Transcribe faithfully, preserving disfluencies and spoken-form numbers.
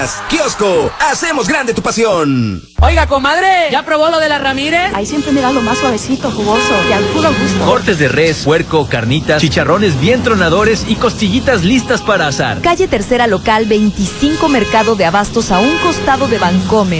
Kiosco, hacemos grande tu pasión. Oiga, comadre, ¿ya probó lo de la Ramírez? Ahí siempre me da lo más suavecito, jugoso y al puro gusto. Cortes de res, puerco, carnitas, chicharrones bien tronadores y costillitas listas para asar. Calle Tercera Local veinticinco, Mercado de Abastos, a un costado de Bancomer.